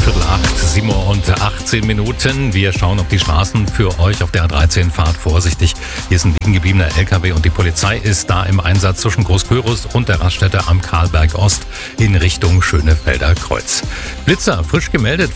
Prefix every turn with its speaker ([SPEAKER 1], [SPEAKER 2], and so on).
[SPEAKER 1] 7:18. Wir schauen auf die Straßen für euch auf der A13. Fahrt vorsichtig. Hier ist ein liegen gebliebener LKW und die Polizei ist da im Einsatz zwischen Großkörus und der Raststätte am Karlberg Ost in Richtung Schönefelder Kreuz. Blitzer frisch gemeldet